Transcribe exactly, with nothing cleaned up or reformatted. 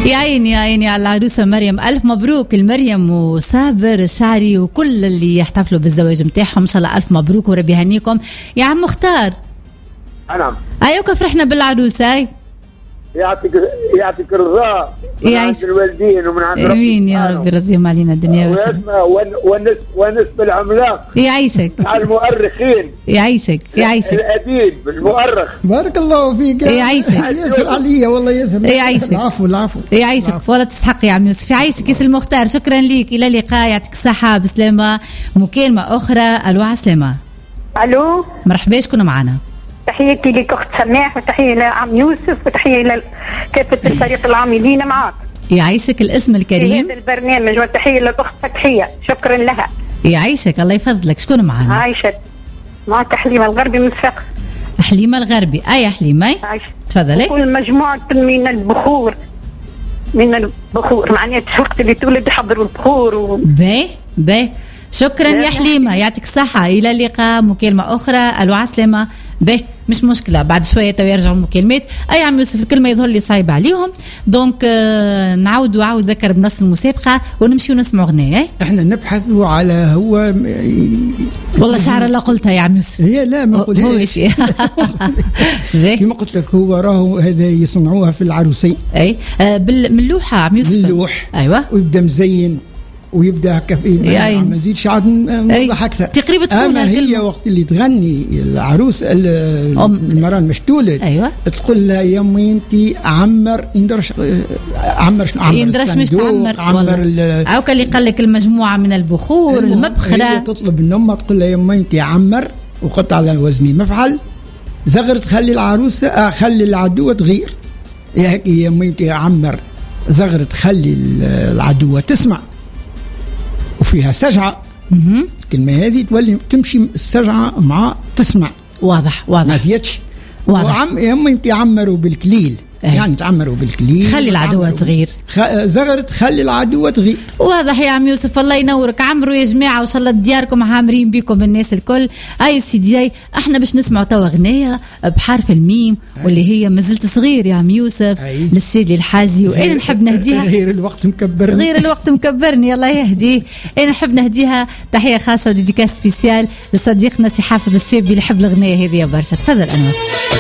يا عيني يا عيني على العروسة مريم، ألف مبروك المريم وصابر الشعري وكل اللي يحتفلوا بالزواج متاعهم، إن شاء الله ألف مبروك وربي يهنيكم. يا عم مختار. نعم. أيوك فرحنا بالعروسة. يعطيك يعطيك الرضا من عند الوالدين ومن عند ربي. امين يا ربي، رضيهم علينا الدنيا والسماء ونسب العملاق. يعيشك. على المؤرخين. يعيشك يعيشك. الأديب المؤرخ. بارك الله فيك. يعيشك. ياسر عليا والله ياسر. يعيشك. العفو العفو. يعيشك والله تستحق يا عم يوسف. يعيشك ياسر المختار، شكرا ليك، إلى اللقاء، يعطيك الصحة بسلامة. مكالمة أخرى. ألو عسلامة. ألو مرحبا، شكون معنا؟ تحياتي لك أخت سماح وتحية لعم يوسف وتحية لكافة الفريق العاملين معك. يعيشك الاسم الكريم في هذا البرنامج، وتحية للأخت فتحية، شكرا لها. يعيشك الله يفضلك. شكون معنا؟ عايشة معك حليمة الغربي من الفقر. حليمة الغربي. أي حليمة؟ عايشة تفضلي. كل مجموعة من البخور من البخور معناها الوقت اللي تولد يحضروا البخور و... باهي باهي. شكرا يا حليمة، يعطيك الصحة، إلى اللقاء. مكالمة أخرى. ألو عسلامة. به مش مشكلة، بعد شوية تو يرجعوا المكالمات. أي عم يوسف الكلمة يظهر لي صعيبة عليهم، دونك آه نعود وعود ذكر بنص المسابقة ونمشي ونسمع أغنية. احنا نبحث على هو والله شعر لا قلتها يا عم يوسف. هي لا ما قلتهاش. كما قلت لك هو راهو هذا يصنعوها في العروسين. أي آه من اللوحة عم يوسف. من اللوح. أيوة. ويبدأ مزين ويبدا هكا ما نزيدش عاد نوضح اكثر. تقريبا تكون اما هي وقت اللي تغني العروس المراه المشتوله. ايوه. تقول لها يا امي انت عمر يندرش عمر شنو عمر يندرش مش تعمر عمر او كان اللي قال لك المجموعه من البخور المبخره. هي تطلب من امها تقول لها يا امي انت عمر وقط على وزني مفعل زغر تخلي العروس آه خلي العدوه تغير. يا هيك يا امي انت عمر زغر تخلي العدوه تسمع وفيها سجعة. الكلمة هذه تولي تمشي السجعة مع تسمع. واضح واضح. ما زيادش. واضح. وعم يا أمي تعمروا بالكليل. أه. يعني تعمروا بالكليل. خلي العدوة تغير. خ... زغرت خلي العدوة تغير. واضح يا عم يوسف، الله ينورك. عمروا يا جماعة وإن شاء الله دياركم عامرين بكم الناس الكل. أي سي دي احنا باش نسمعوا توا أغنية بحرف الميم. أي. واللي هي مازلت صغير يا عم يوسف. أي. للشادي الحاجي وأنا نحب نهديها. غير الوقت مكبرني. غير الوقت مكبرني الله يهديه. أنا نحب نهديها تحية خاصة وديديكاس سبيسيال لصديقنا سي حافظ الشابي اللي يحب الأغنية هذه برشا. تفضل أنور.